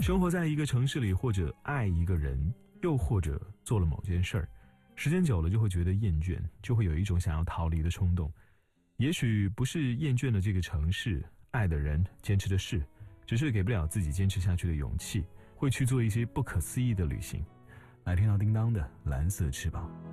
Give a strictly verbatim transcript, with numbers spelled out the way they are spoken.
生活在一个城市里，或者爱一个人，又或者做了某件事儿，时间久了就会觉得厌倦，就会有一种想要逃离的冲动。也许不是厌倦了这个城市，爱的人，坚持的事，只是给不了自己坚持下去的勇气，会去做一些不可思议的旅行。来听到叮当的蓝色翅膀。